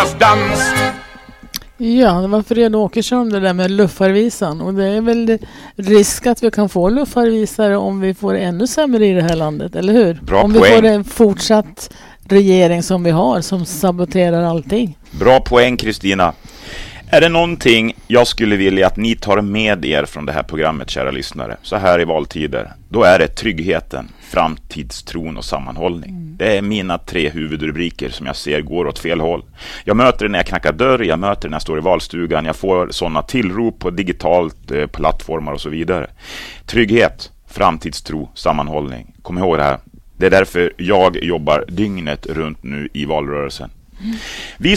Dans. Ja, det var Fred Åkersson det där med luffarvisan. Och det är väl risk att vi kan få luffarvisare om vi får ännu sämre i det här landet, eller hur? Bra om poäng. Vi får en fortsatt regering som vi har som saboterar allting. Bra poäng, Kristina. Är det någonting jag skulle vilja att ni tar med er från det här programmet, kära lyssnare, så här i valtider, då är det tryggheten, framtidstron och sammanhållning. Det är mina 3 huvudrubriker som jag ser går åt fel håll. Jag möter det när jag knackar dörr, jag möter det när jag står i valstugan, jag får sådana tillrop på digitalt plattformar och så vidare. Trygghet, framtidstro, sammanhållning. Kom ihåg det här. Det är därför jag jobbar dygnet runt nu i valrörelsen. Vi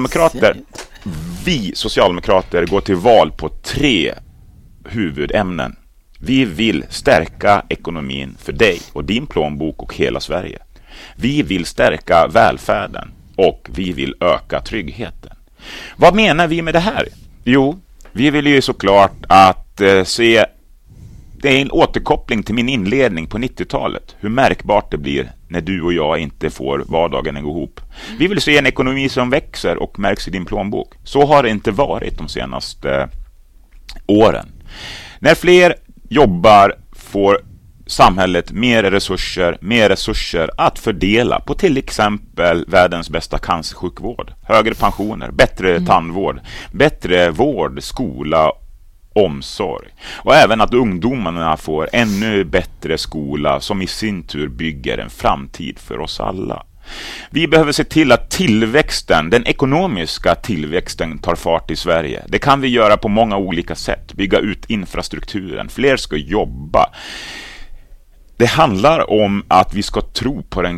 socialdemokrater går till val på 3 huvudämnen. Vi vill stärka ekonomin för dig och din plånbok och hela Sverige. Vi vill stärka välfärden och vi vill öka tryggheten. Vad menar vi med det här? Jo, vi vill ju såklart att se. Det är en återkoppling till min inledning på 90-talet. Hur märkbart det blir när du och jag inte får vardagen att gå ihop. Vi vill se en ekonomi som växer och märks i din plånbok. Så har det inte varit de senaste åren. När fler jobbar får samhället mer resurser att fördela på till exempel världens bästa cancersjukvård, högre pensioner, bättre tandvård, bättre vård, skola, omsorg. Och även att ungdomarna får ännu bättre skola som i sin tur bygger en framtid för oss alla. Vi behöver se till att tillväxten, den ekonomiska tillväxten tar fart i Sverige. Det kan vi göra på många olika sätt. Bygga ut infrastrukturen, fler ska jobba. Det handlar om att vi ska tro på den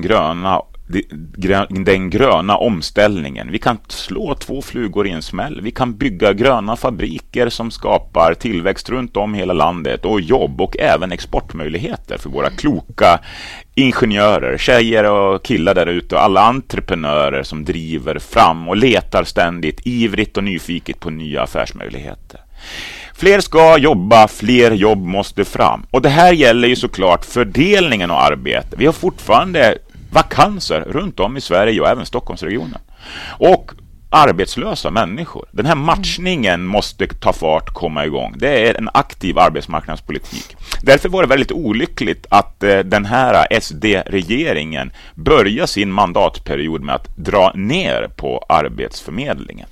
gröna omställningen. Vi kan slå 2 flugor i en smäll. Vi kan bygga gröna fabriker som skapar tillväxt runt om hela landet och jobb och även exportmöjligheter för våra kloka ingenjörer, tjejer och killar där ute och alla entreprenörer som driver fram och letar ständigt ivrigt och nyfiket på nya affärsmöjligheter. Fler ska jobba, fler jobb måste fram. Och det här gäller ju såklart fördelningen av arbete. Vi har fortfarande vakanser runt om i Sverige och även Stockholmsregionen. Och arbetslösa människor. Den här matchningen måste ta fart, komma igång. Det är en aktiv arbetsmarknadspolitik. Därför var det väldigt olyckligt att den här SD-regeringen börjar sin mandatperiod med att dra ner på arbetsförmedlingen.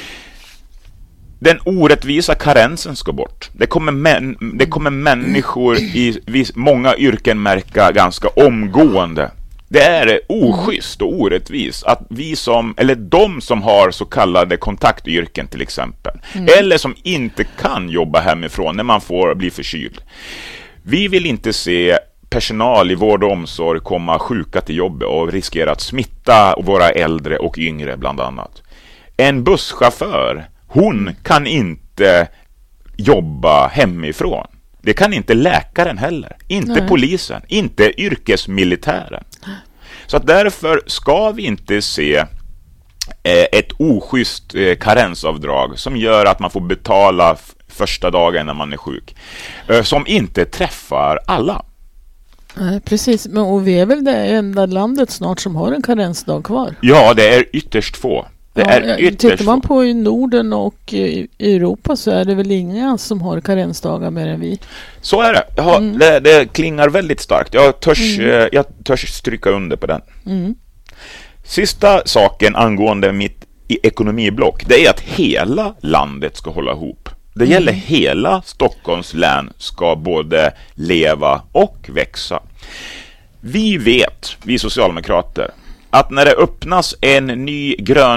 Den orättvisa karensen ska bort. Det kommer människor i många yrken märka ganska omgående. Det är oschysst och orättvist att de som har så kallade kontaktyrken till exempel, eller som inte kan jobba hemifrån när man får bli förkyld. Vi vill inte se personal i vård och omsorg komma sjuka till jobbet och riskera att smitta våra äldre och yngre bland annat. En busschaufför, hon kan inte jobba hemifrån. Det kan inte läkaren heller, inte polisen, inte yrkesmilitären. Så att därför ska vi inte se ett oschysst karensavdrag som gör att man får betala första dagen när man är sjuk, som inte träffar alla. Precis, och vi är väl det enda landet snart som har en karensdag kvar. Ja, det är ytterst få. Tittar man på i Norden och i Europa så är det väl inga som har karensdagar mer än vi. Så är det. Det klingar väldigt starkt. Jag törs stryka under på den. Sista saken angående mitt ekonomiblock, det är att hela landet ska hålla ihop. Det gäller hela Stockholms län ska både leva och växa. Vi socialdemokrater, att när det öppnas en ny grön